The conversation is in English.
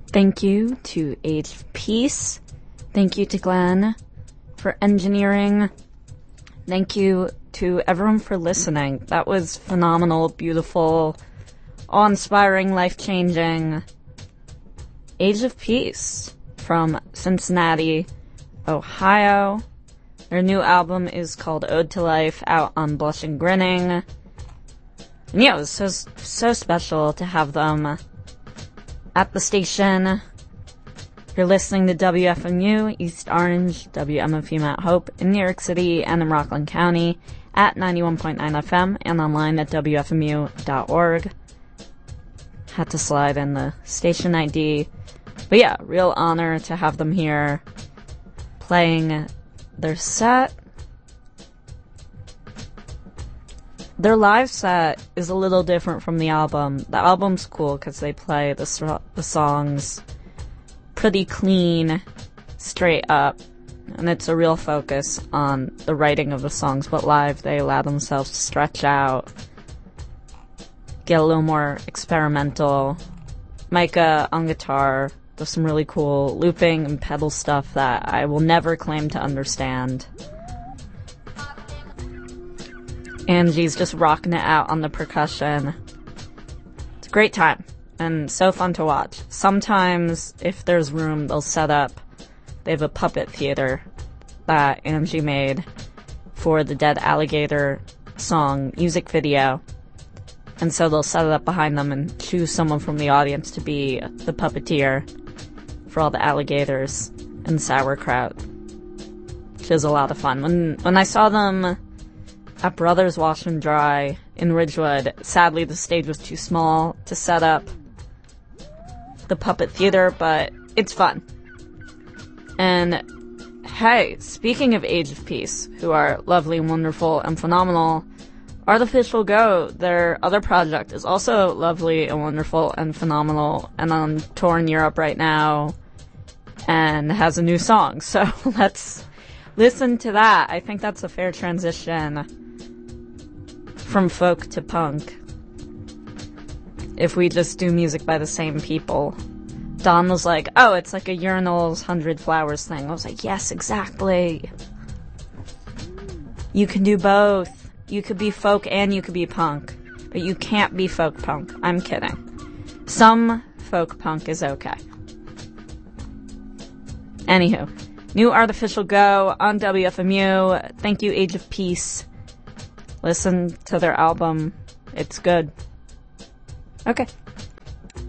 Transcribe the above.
Thank you to Age of Peace. Thank you to Glenn for engineering. Thank you to everyone for listening. That was phenomenal, beautiful, awe-inspiring, life-changing. Age of Peace from Cincinnati, Ohio. Their new album is called Ode to Life, out on Blushing Grinning. And yeah, it was so special to have them at the station. You're listening to WFMU, East Orange, WMFU Mount Hope in New York City and in Rockland County at 91.9 FM and online at WFMU.org. Had to slide in the station ID. But yeah, real honor to have them here playing their set. Their live set is a little different from the album. The album's cool because they play the songs pretty clean, straight up, and it's a real focus on the writing of the songs, but live they allow themselves to stretch out, get a little more experimental. Micah on guitar does some really cool looping and pedal stuff that I will never claim to understand. Angie's just rocking it out on the percussion. It's a great time. And so fun to watch. Sometimes, if there's room, they'll set up. They have a puppet theater that Angie made for the Dead Alligator song music video. And so they'll set it up behind them and choose someone from the audience to be the puppeteer for all the alligators and sauerkraut. Which is a lot of fun. When I saw them at Brothers Wash and Dry in Ridgewood, sadly the stage was too small to set up the puppet theater, but it's fun. And hey, speaking of Age of Peace, who are lovely and wonderful and phenomenal, Artificial Go, their other project, is also lovely and wonderful and phenomenal and on tour in Europe right now and has a new song. So let's listen to that. I think that's a fair transition from folk to punk. If we just do music by the same people. Don was like, oh, it's like a Urinals 100 Flowers thing. I was like, yes, exactly. You can do both. You could be folk and you could be punk. But you can't be folk punk. I'm kidding. Some folk punk is okay. Anywho, new Artificial Go on WFMU. Thank you, Age of Peace. Listen to their album. It's good. Okay.